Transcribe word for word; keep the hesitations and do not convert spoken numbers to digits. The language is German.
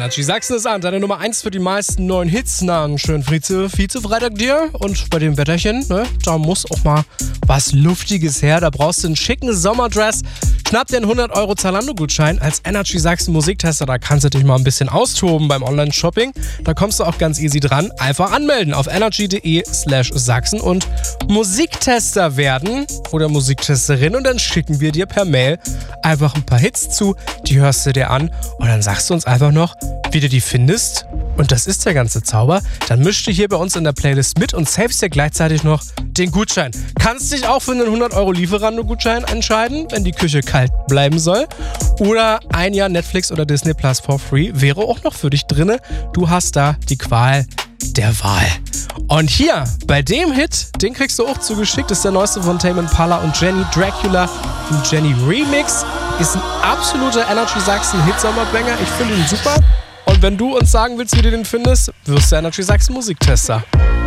Energy Sachsen ist an, deine Nummer eins für die meisten neuen Hits. Na, einen schönen Vize, Vize-Freitag dir. Und bei dem Wetterchen, ne, da muss auch mal was Luftiges her. Da brauchst du einen schicken Sommerdress. Schnapp dir einen hundert Euro Zalando-Gutschein als Energy Sachsen Musiktester. Da kannst du dich mal ein bisschen austoben beim Online-Shopping. Da kommst du auch ganz easy dran. Einfach anmelden auf energy.de slash Sachsen und Musiktester werden oder Musiktesterin. Und dann schicken wir dir per Mail einfach ein paar Hits zu. Die hörst du dir an und dann sagst du uns einfach noch, wie du die findest. Und das ist der ganze Zauber. Dann mischst du hier bei uns in der Playlist mit und savest dir gleichzeitig noch den Gutschein. Kannst dich auch für einen hundert Euro Lieferando-Gutschein entscheiden, wenn die Küche kalt bleiben soll. Oder ein Jahr Netflix oder Disney Plus for free wäre auch noch für dich drinne. Du hast da die Qual der Wahl. Und hier, bei dem Hit, den kriegst du auch zugeschickt, ist der neueste von Tame Impala und Jenny, Dracula im Jenny Remix. Ist ein absoluter Energy Sachsen Hit-Sommerbanger. Ich finde ihn super. Und wenn du uns sagen willst, wie du den findest, wirst du Energy Sachsen Musiktester.